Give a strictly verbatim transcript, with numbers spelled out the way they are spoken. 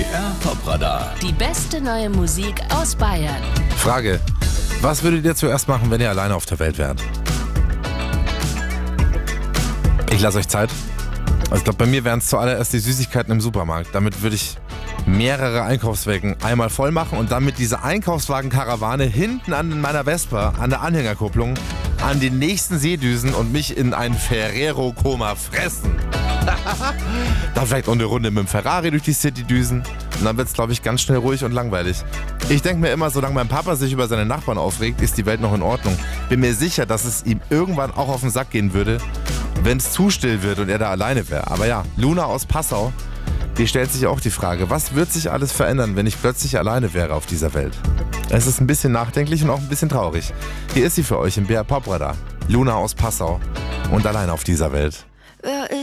R Popradar. Die beste neue Musik aus Bayern. Frage: Was würdet ihr zuerst machen, wenn ihr alleine auf der Welt wärt? Ich lasse euch Zeit. Also ich glaube, bei mir wären es zuallererst die Süßigkeiten im Supermarkt. Damit würde ich mehrere Einkaufswagen einmal voll machen und dann mit dieser Einkaufswagen-Karawane hinten an meiner Vespa, an der Anhängerkupplung, an den nächsten Seedüsen und mich in ein Ferrero-Koma fressen. Dann vielleicht auch eine Runde mit dem Ferrari durch die City düsen und dann wird es, glaube ich, ganz schnell ruhig und langweilig. Ich denke mir immer, solange mein Papa sich über seine Nachbarn aufregt, ist die Welt noch in Ordnung. Bin mir sicher, dass es ihm irgendwann auch auf den Sack gehen würde, wenn es zu still wird und er da alleine wäre. Aber ja, Luna aus Passau, die stellt sich auch die Frage, was wird sich alles verändern, wenn ich plötzlich alleine wäre auf dieser Welt? Es ist ein bisschen nachdenklich und auch ein bisschen traurig. Hier ist sie für euch im B R Popradar. Luna aus Passau und alleine auf dieser Welt. Wer